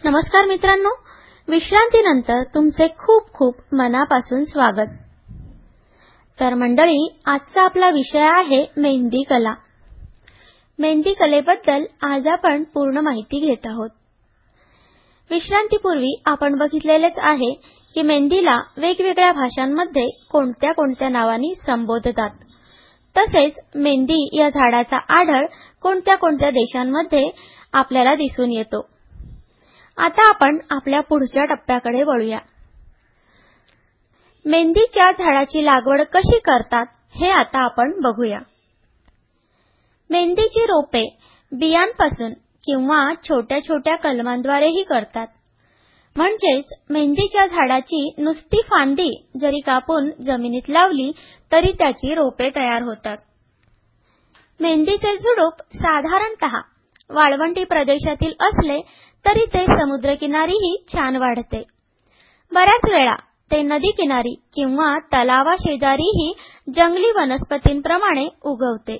नमस्कार मित्रांनो, विश्रांतीनंतर तुमचे खूप खूप मनापासून स्वागत। तर मंडळी, आजचा आपला विषय आहे मेहंदी कला। मेहंदी कलेबद्दल आज आपण पूर्ण माहिती घेत आहोत। विश्रांतीपूर्वी आपण बघितलेलेच आहे की मेहंदीला वेगवेगळ्या भाषांमध्ये कोणत्या कोणत्या नावांनी संबोधतात। तसेच मेहंदी या झाडाचा आढळ कोणत्या कोणत्या देशांमध्ये आपल्याला दिसून येतो। आता आपण आपल्या पुढच्या टप्प्याकडे वळूया। मेहंदीच्या झाडाची लागवड कशी करतात हे आता आपण बघूया। मेहंदीची रोपे बियांपासून किंवा छोट्या छोट्या कलमांद्वारेही करतात। म्हणजेच मेहंदीच्या झाडाची नुसती फांदी जरी कापून जमिनीत लावली तरी त्याची रोपे तयार होतात। मेहंदीचे झुडूप साधारणतः वाळवंटी प्रदेशातील असले तरी ते समुद्रकिनारीही छान वाढते। बऱ्याच वेळा ते नदी किनारी किंवा तलावाशेजारीही जंगली वनस्पतींप्रमाणे उगवते।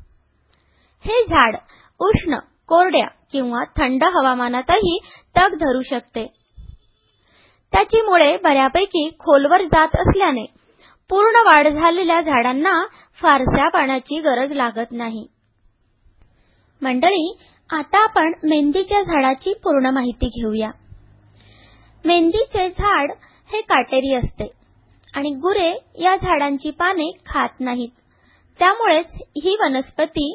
हे झाड उष्ण, कोरड्या किंवा थंड हवामानातही तग धरू शकते। त्याची मुळे बऱ्यापैकी खोलवर जात असल्याने पूर्ण वाढ झालेल्या झाडांना फारशा पाण्याची गरज लागत नाही। मंडळी, आता आपण मेहंदीच्या झाडाची पूर्ण माहिती घेऊया। मेहंदीचे झाड हे काटेरी असते आणि गुरे या झाडांची पाने खात नाहीत। त्यामुळेच ही वनस्पती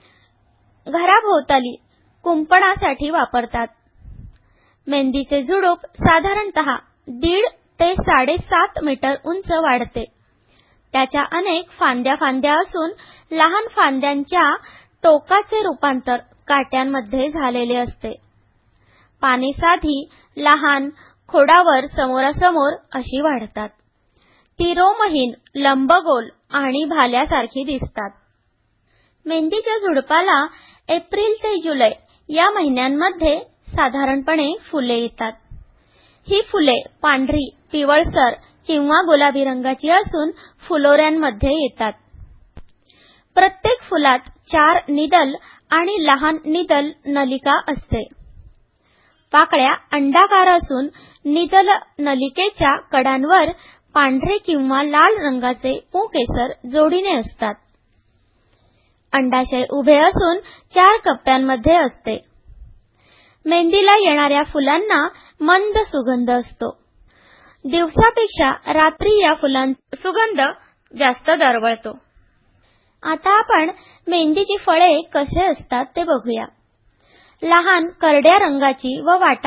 घराभोवताली कुंपणासाठी वापरतात। मेहंदीचे झुडूप साधारणतः 1.5 ते 7.5 मीटर उंच वाढते। त्याच्या अनेक फांद्या असून लहान फांद्यांच्या टोकाचे रूपांतर काट्यांमध्ये झालेले असते। पाने साधी, लहान, खोडावर समोरासमोर अशी वाढतात। ती रोमहीन, लंबगोल आणि भाल्यासारखी दिसतात। मेहंदीच्या झुडपाला एप्रिल ते जुलै या महिन्यांमध्ये साधारणपणे फुले येतात। ही फुले पांढरी, पिवळसर किंवा गुलाबी रंगाची असून फुलोऱ्यांमध्ये येतात। प्रत्येक फुलात 4 निडल आणि लहान निडल नलिका असते। पाकळ्या अंडाकार असून निडल नलिकेच्या कडांवर पांढरे किंवा लाल रंगाचे पुंकेसर जोडीने असतात। अंडाशय उभे असून 4 कप्प्यांमध्ये असते। मेहंदीला येणाऱ्या फुलांना मंद सुगंध असतो। दिवसापेक्षा रात्री या फुलांचा सुगंध जास्त दरवळतो। आता आपण मेहंदीची फळे कसे असतात ते बघूया। लहान करड्या रंगाची व वाटा